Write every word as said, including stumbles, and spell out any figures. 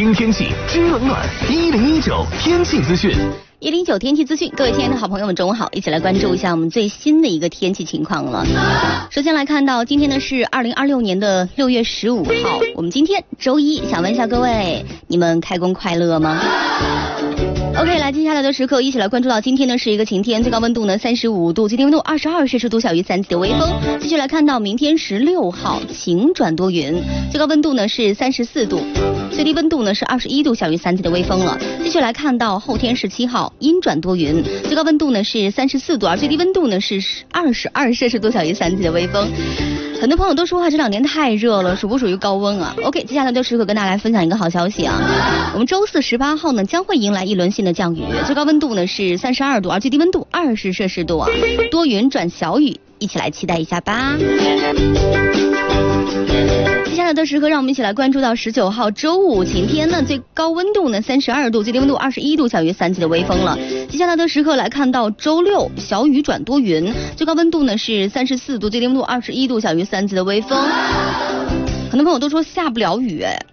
听天气，知冷暖。一零一九天气资讯。 一零九天气资讯，各位亲爱的好朋友们，中午好！一起来关注一下我们最新的一个天气情况了。首先来看到今天呢是二零二六年的六月十五号，我们今天周一，想问一下各位，你们开工快乐吗？OK， 来，接下来的时刻一起来关注到今天呢是一个晴天，最高温度呢三十五度，最低温度二十二摄氏度，小于三级的微风。继续来看到明天十六号晴转多云，最高温度呢是三十四度，最低温度呢是二十一度，小于三级的微风了。继续来看到后天十七号阴转多云，最高温度呢是三十四度，而最低温度呢是二十二摄氏度，小于三级的微风。很多朋友都说话这两天太热了，属不属于高温啊 ？OK， 接下来的时刻跟大家来分享一个好消息啊！我们周四十八号呢将会迎来一轮新的降雨，最高温度呢是三十二度，而最低温度二十摄氏度啊，多云转小雨，一起来期待一下吧。接下来的时刻，让我们一起来关注到十九号周五晴天呢，最高温度呢三十二度，最低温度二十一度，小于三级的微风了。接下来的时刻来看到周六小雨转多云，最高温度呢是三十四度，最低温度二十一度，小于三级的微风。很多朋友都说下不了雨，